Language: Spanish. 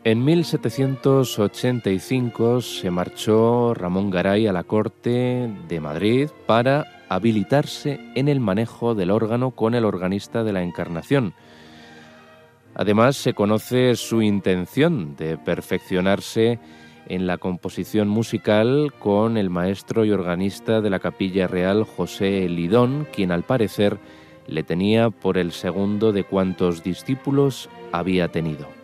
En 1785 se marchó Ramón Garay a la corte de Madrid para habilitarse en el manejo del órgano con el organista de la Encarnación. Además, se conoce su intención de perfeccionarse en la composición musical con el maestro y organista de la Capilla Real, José Lidón, quien al parecer le tenía por el segundo de cuantos discípulos había tenido.